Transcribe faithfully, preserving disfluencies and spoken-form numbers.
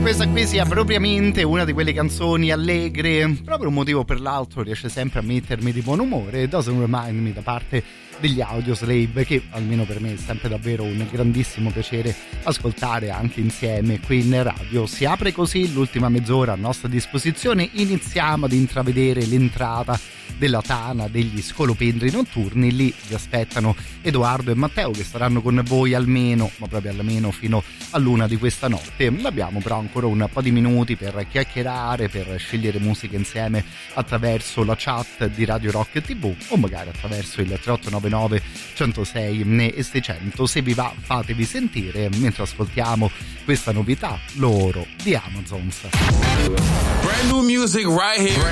questa qui sia propriamente una di quelle canzoni allegre, proprio un motivo per l'altro riesce sempre a mettermi di buon umore. Doesn't Remind Me da parte degli Audioslave, che almeno per me è sempre davvero un grandissimo piacere ascoltare anche insieme qui in radio. Si apre così l'ultima mezz'ora a nostra disposizione, iniziamo ad intravedere l'entrata della tana degli scolopendri notturni. Lì vi aspettano Edoardo e Matteo, che saranno con voi almeno, ma proprio almeno fino all'una di questa notte. Abbiamo però ancora un po' di minuti per chiacchierare, per scegliere musica insieme attraverso la chat di Radio Rock tivù o magari attraverso il tre otto nove nove centosei e seicento. Se vi va, fatevi sentire mentre ascoltiamo questa novità loro di Amazons. Brand new music right here.